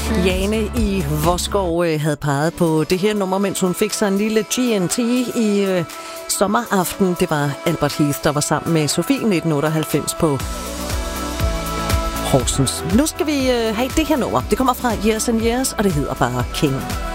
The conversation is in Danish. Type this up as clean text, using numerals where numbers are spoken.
Jane i Voskov havde peget på det her nummer, mens hun fik sig en lille GNT i sommeraften. Det var Albert Heath, der var sammen med Sofie 1998 på Horsens. Nu skal vi have det her nummer. Det kommer fra Years and Years, og det hedder bare King.